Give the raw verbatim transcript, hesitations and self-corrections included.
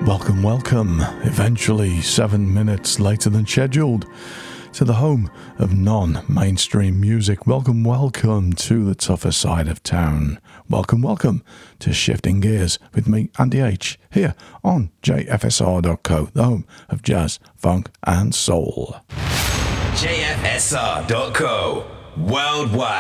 Welcome, welcome, eventually seven minutes later than scheduled, to the home of non-mainstream music. Welcome, welcome to the tougher side of town. Welcome, welcome to Shifting Gears with me, Andy H, here on J F S R dot co, the home of jazz, funk and soul. J F S R dot co, worldwide.